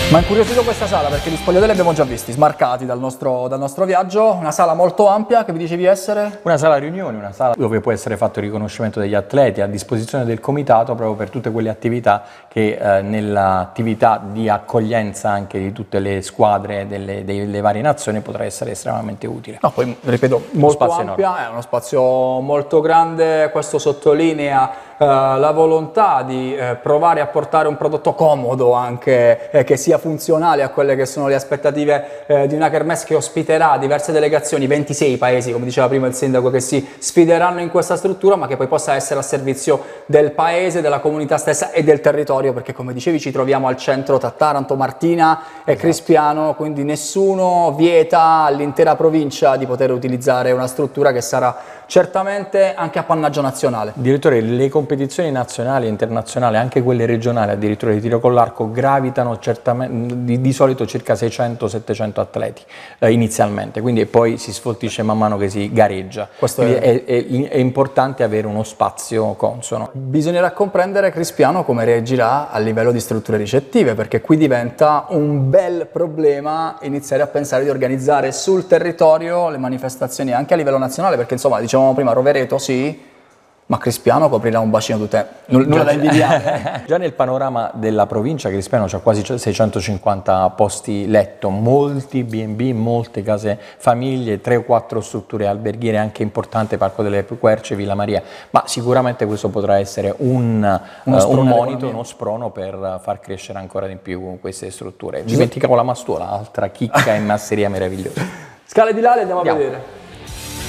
Ma incuriosito questa sala perché gli spogliatoi li abbiamo già visti, smarcati dal nostro viaggio, una sala molto ampia che vi dicevi essere? Una sala riunioni, una sala dove può essere fatto il riconoscimento degli atleti a disposizione del comitato proprio per tutte quelle attività che nell'attività di accoglienza anche di tutte le squadre delle varie nazioni potrà essere estremamente utile. No, poi ripeto, molto ampia, è uno spazio molto grande, questo sottolinea la volontà di provare a portare un prodotto comodo anche, che sia funzionale a quelle che sono le aspettative di una kermesse che ospiterà diverse delegazioni, 26 paesi, come diceva prima il sindaco, che si sfideranno in questa struttura, ma che poi possa essere a servizio del paese, della comunità stessa e del territorio, perché come dicevi ci troviamo al centro tra Taranto, Martina e Crispiano, quindi nessuno vieta all'intera provincia di poter utilizzare una struttura che sarà certamente anche appannaggio nazionale. Direttore, le competizioni nazionali e internazionali, anche quelle regionali, addirittura di tiro con l'arco, gravitano certamente di solito circa 600-700 atleti inizialmente, quindi poi si sfoltisce man mano che si gareggia. Quindi è importante avere uno spazio consono. Bisognerà comprendere Crispiano come reagirà a livello di strutture ricettive, perché qui diventa un bel problema iniziare a pensare di organizzare sul territorio le manifestazioni anche a livello nazionale, perché insomma dicevamo prima Rovereto sì, ma Crispiano coprirà un bacino di te, nulla da invidiare. Già nel panorama della provincia Crispiano c'ha quasi 650 posti letto, molti B&B, molte case famiglie, 3 o 4 strutture alberghiere, anche importante Parco delle Querce, Villa Maria, ma sicuramente questo potrà essere un monito, uno sprono per far crescere ancora di più queste strutture. Dimenticavo la Mastuola, altra chicca e masseria meravigliosa. Scale di Lale, andiamo a vedere.